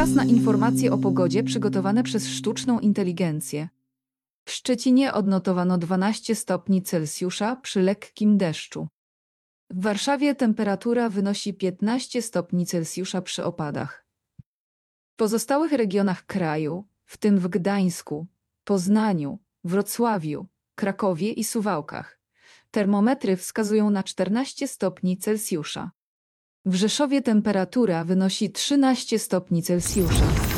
Czas na informacje o pogodzie przygotowane przez sztuczną inteligencję. W Szczecinie odnotowano 12 stopni Celsjusza przy lekkim deszczu. W Warszawie temperatura wynosi 15 stopni Celsjusza przy opadach. W pozostałych regionach kraju, w tym w Gdańsku, Poznaniu, Wrocławiu, Krakowie i Suwałkach, termometry wskazują na 14 stopni Celsjusza. W Rzeszowie temperatura wynosi 13 stopni Celsjusza.